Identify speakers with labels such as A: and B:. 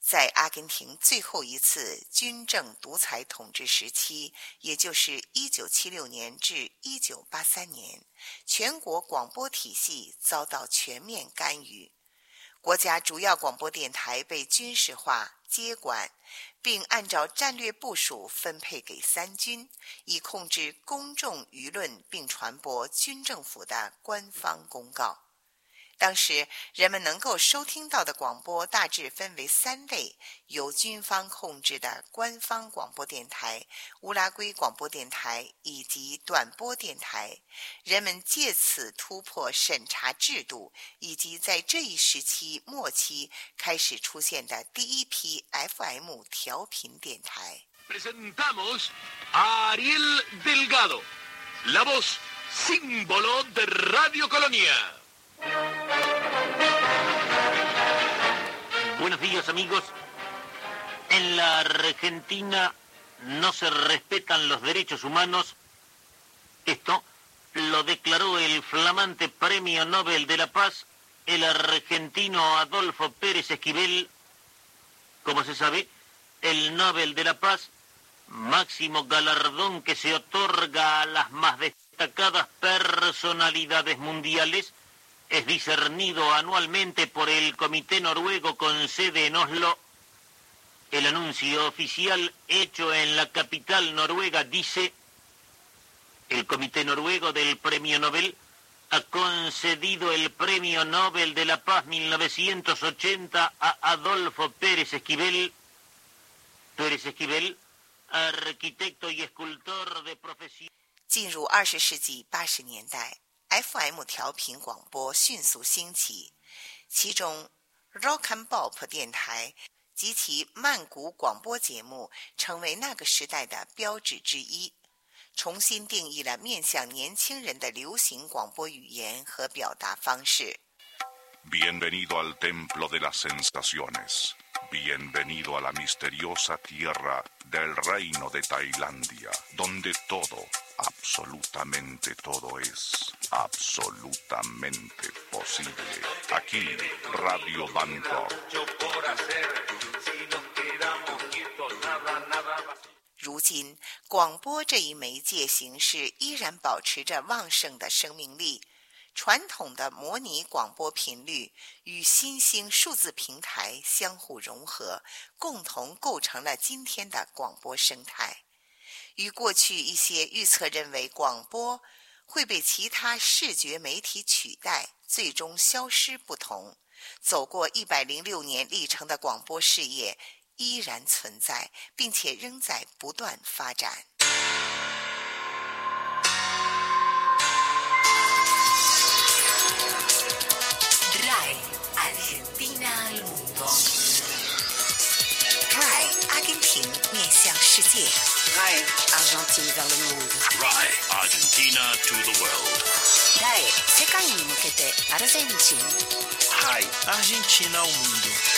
A: 在阿根廷最后一次军政独裁统治时期，也就是1976年至1983年，全国广播体系遭到全面干预。国家主要广播电台被军事化接管，并按照战略部署分配给三军，以控制公众舆论并传播军政府的官方公告。当时人们能够收听到的广播大致分为3类：由军方控制的官方广播电台、乌拉圭广播电台以及短波电台。人们借此突破审查制度，以及在这一时期末期开始出现的第一批 FM 调频电台。
B: Presentamos a Ariel Delgado, la voz símbolo de Radio Colonia.Buenos días, amigos. En la Argentina no se respetan los derechos humanos. Esto lo declaró el flamante Premio Nobel de la Paz, el argentino Adolfo Pérez Esquivel. Como se sabe, el Nobel de la Paz, máximo galardón que se otorga a las más destacadas personalidades mundiales, es discernido anualmente por el Comité Noruego con sede en Oslo. El anuncio oficial hecho en la capital noruega dice: el Comité Noruego del Premio Nobel ha concedido el Premio Nobel de la Paz 1980 a Adolfo Pérez Esquivel. Pérez Esquivel, arquitecto y escultor de profesión.
A: 进入20世纪80年代，FM 调频广播迅速兴起，其中 Rock and Pop 电台及其曼谷广播节目成为那个时代的标志之一，重新定义了面向年轻人的流行广播语言和表达方式。
C: Bienvenido al templo de las sensaciones. Bienvenido a la misteriosa tierra del reino de Tailandia, donde todo, absolutamente todo es absolutamente posible. Aquí, Radio Bangkok.
A: 如今，广播这一媒介形式依然保持着旺盛的生命力。传统的模拟广播频率与新兴数字平台相互融合，共同构成了今天的广播生态。与过去一些预测认为广播会被其他视觉媒体取代，最终消失不同，走过106年历程的广播事业依然存在，并且仍在不断发展。Argentina al mundo. RAI 阿根廷面向世界。RAI Argentine vers le monde.
B: RAI Argentina to the world.
A: RAI 世界に向けてアルゼンチン。
D: RAI Argentina ao mundo.